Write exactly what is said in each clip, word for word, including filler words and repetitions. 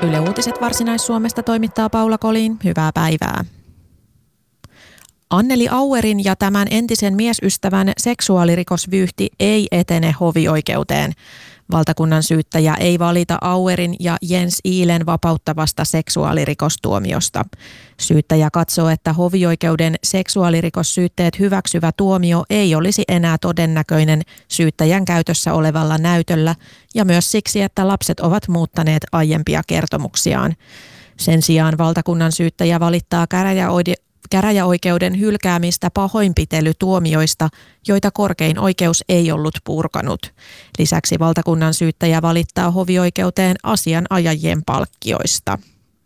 Yle Uutiset Varsinais-Suomesta toimittaa Paula Kolin. Hyvää päivää. Anneli Auerin ja tämän entisen miesystävän seksuaalirikosvyyhti ei etene hovioikeuteen. Valtakunnan syyttäjä ei valita Auerin ja Jens Iilen vapauttavasta seksuaalirikostuomiosta. Syyttäjä katsoo, että hovioikeuden seksuaalirikossyytteet hyväksyvä tuomio ei olisi enää todennäköinen syyttäjän käytössä olevalla näytöllä ja myös siksi, että lapset ovat muuttaneet aiempia kertomuksiaan. Sen sijaan valtakunnan syyttäjä valittaa käräjäoikeuden käräjäoikeuden hylkäämistä pahoinpitelytuomioista, joita korkein oikeus ei ollut purkanut. Lisäksi valtakunnan syyttäjä valittaa hovioikeuteen asianajajien palkkioista.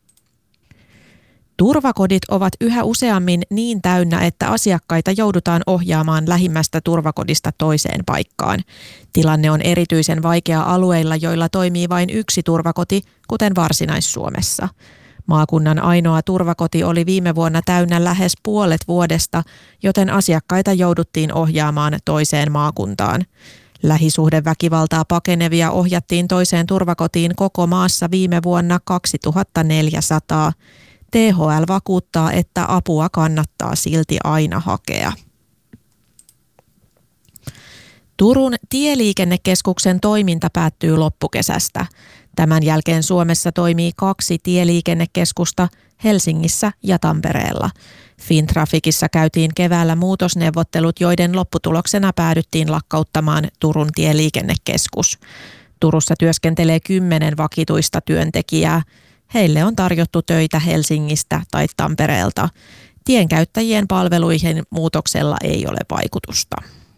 Turvakodit ovat yhä useammin niin täynnä, että asiakkaita joudutaan ohjaamaan lähimmästä turvakodista toiseen paikkaan. Tilanne on erityisen vaikea alueilla, joilla toimii vain yksi turvakoti, kuten Varsinais-Suomessa. Maakunnan ainoa turvakoti oli viime vuonna täynnä lähes puolet vuodesta, joten asiakkaita jouduttiin ohjaamaan toiseen maakuntaan. Lähisuhdeväkivaltaa pakenevia ohjattiin toiseen turvakotiin koko maassa viime vuonna kaksituhattaneljäsataa. T H L vakuuttaa, että apua kannattaa silti aina hakea. Turun tieliikennekeskuksen toiminta päättyy loppukesästä. Tämän jälkeen Suomessa toimii kaksi tieliikennekeskusta Helsingissä ja Tampereella. Fintrafikissa käytiin keväällä muutosneuvottelut, joiden lopputuloksena päädyttiin lakkauttamaan Turun tieliikennekeskus. Turussa työskentelee kymmenen vakituista työntekijää. Heille on tarjottu töitä Helsingistä tai Tampereelta. Tienkäyttäjien palveluihin muutoksella ei ole vaikutusta.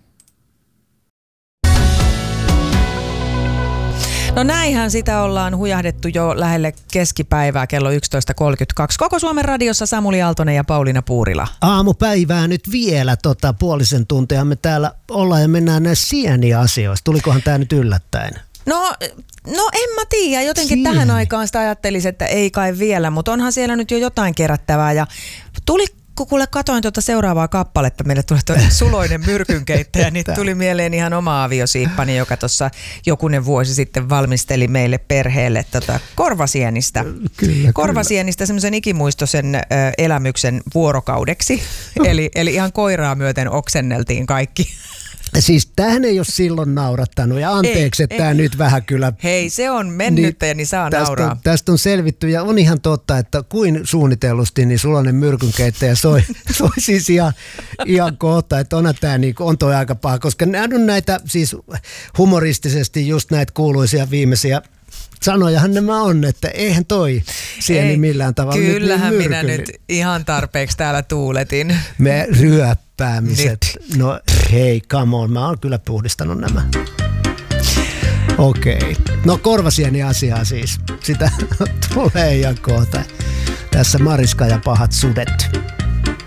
No näinhän sitä ollaan hujahdettu jo lähelle keskipäivää kello yksitoista kolmekymmentäkaksi. Koko Suomen radiossa Samuli Aaltonen ja Pauliina Puurila. Aamupäivää nyt vielä tota, puolisen tuntia me täällä ollaan ja mennään näissä sieniasioissa. Tulikohan tämä nyt yllättäen? No, no en mä tiedä. Jotenkin Sieni. Tähän aikaan sitä ajattelisi, että ei kai vielä, mutta onhan siellä nyt jo jotain kerättävää. Ja tuli kun kuule katoin tuota seuraavaa kappaletta, meille tuli tuo Suloinen myrkynkeittäjä, niin tuli mieleen ihan oma aviosiippani, joka tuossa jokunen vuosi sitten valmisteli meille perheelle tota korvasienistä. Kyllä, korvasienistä semmoisen ikimuistoisen ö, elämyksen vuorokaudeksi, eli, eli ihan koiraa myöten oksenneltiin kaikki. Siis tämähän ei ole silloin naurattanut ja anteeksi, että tämä nyt vähän kyllä... Hei, se on mennyttä niin, ja niin saa tästä, nauraa. Tästä on selvitty ja on ihan totta, että kuin suunnitellusti, niin Suloinen myrkynkeittäjä soi, soi siis ihan, ihan kohta, että onhan tämä niin, on toi aika paha, koska nämä on näitä siis humoristisesti just näitä kuuluisia viimeisiä sanojahan nämä on, että eihän toi sieni millään tavalla nyt kyllähän niin minä nyt ihan tarpeeksi täällä tuuletin. Me ryöppäämiset. Nyt. No hei, come on, mä oon kyllä puhdistanut nämä. Okei. Okay. No korvasieni asiaa siis. Sitä tulee ihan kohta. Tässä Mariska ja pahat sudet.